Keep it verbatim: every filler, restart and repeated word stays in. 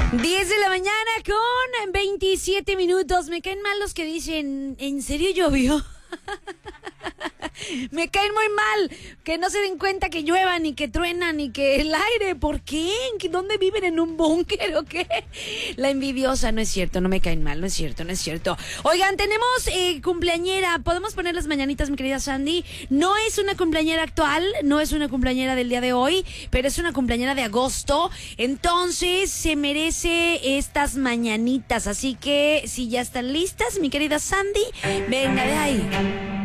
diez de la mañana con veintisiete minutos. Me caen mal los que dicen, ¿en serio llovió? Me caen muy mal que no se den cuenta que llueva, ni que truena, ni que el aire. ¿Por qué? ¿Dónde viven? ¿En un búnker o qué? La envidiosa, no es cierto, no me caen mal, no es cierto, no es cierto. Oigan, tenemos eh, cumpleañera. ¿Podemos poner las mañanitas, mi querida Sandy? No es una cumpleañera actual, no es una cumpleañera del día de hoy, pero es una cumpleañera de agosto. Entonces se merece estas mañanitas. Así que si ya están listas, mi querida Sandy, venga de ahí.